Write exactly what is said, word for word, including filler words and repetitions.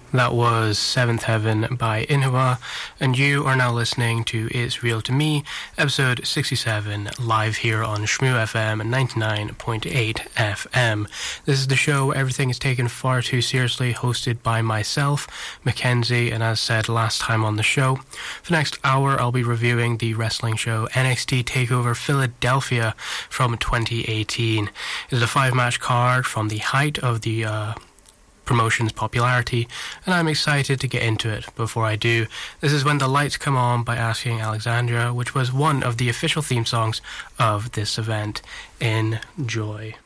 That was Seventh Heaven by Inhwa, and you are now listening to It's Real to Me, episode sixty-seven, live here on Shmoo F M ninety-nine point eight F M. This is the show everything is taken far too seriously, hosted by myself, Mackenzie, and as said last time on the show, for the next hour I'll be reviewing the wrestling show N X T TakeOver Philadelphia from twenty eighteen. It is a five-match card from the height of the uh, promotion's popularity, and I'm excited to get into it. Before I do, this is When the Lights Come On by Asking Alexandria, which was one of the official theme songs of this event. Enjoy.